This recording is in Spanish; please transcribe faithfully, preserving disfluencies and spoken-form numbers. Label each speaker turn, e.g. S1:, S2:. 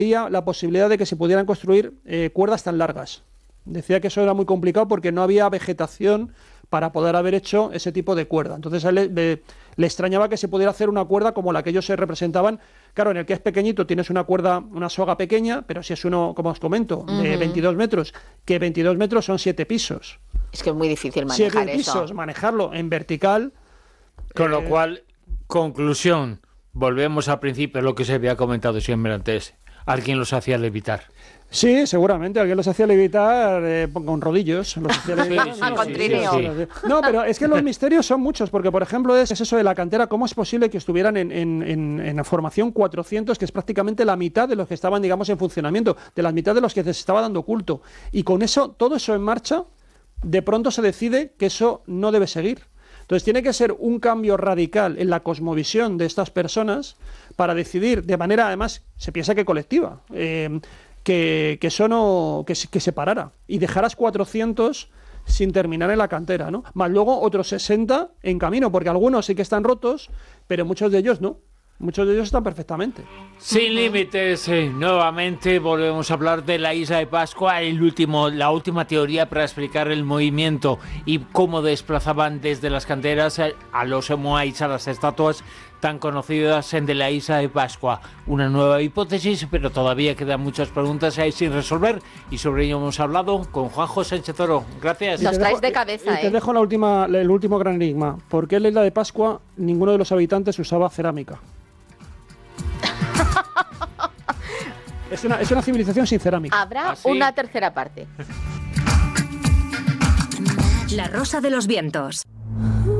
S1: la posibilidad de que se pudieran construir eh, cuerdas tan largas. Decía que eso era muy complicado porque no había vegetación para poder haber hecho ese tipo de cuerda. Entonces a él le, le, le extrañaba que se pudiera hacer una cuerda como la que ellos se representaban. Claro, en el que es pequeñito tienes una cuerda, una soga pequeña, pero si es uno, como os comento, uh-huh. de veintidós metros, que veintidós metros son siete pisos.
S2: Es que es muy difícil manejar
S1: siete
S2: eso.
S1: pisos, manejarlo en vertical.
S3: Con eh... lo cual, conclusión, volvemos al principio, lo que se había comentado siempre antes. Alguien los hacía levitar.
S1: Sí, seguramente, alguien los hacía levitar eh, con rodillos. Los hacía levitar.
S2: Sí, sí, ah, con sí, trineo.
S1: Sí, sí. No, pero es que los misterios son muchos, porque por ejemplo es, es eso de la cantera, ¿cómo es posible que estuvieran en, en, en, en la formación cuatrocientos, que es prácticamente la mitad de los que estaban, digamos, en funcionamiento, de la mitad de los que se estaba dando culto? Y con eso, todo eso en marcha, de pronto se decide que eso no debe seguir. Entonces tiene que ser un cambio radical en la cosmovisión de estas personas para decidir de manera, además, se piensa que colectiva, eh, que, que eso no, que, que se parara y dejaras cuatrocientos sin terminar en la cantera, ¿no? Más luego otros sesenta en camino, porque algunos sí que están rotos, pero muchos de ellos no. Muchos de ellos están perfectamente.
S3: Sin límites, eh, nuevamente volvemos a hablar de la isla de Pascua, el último, la última teoría para explicar el movimiento y cómo desplazaban desde las canteras a los moais, a las estatuas tan conocidas en de la isla de Pascua. Una nueva hipótesis, pero todavía quedan muchas preguntas ahí sin resolver y sobre ello hemos hablado con Juanjo Sánchez Oro. Gracias.
S2: Nos traes de cabeza,
S1: y te
S2: ¿eh?
S1: dejo la última, el último gran enigma. ¿Por qué en la isla de Pascua ninguno de los habitantes usaba cerámica? Es una, es una civilización sin cerámica.
S2: Habrá
S3: ¿Ah, sí?
S2: una tercera parte.
S4: La Rosa de los Vientos.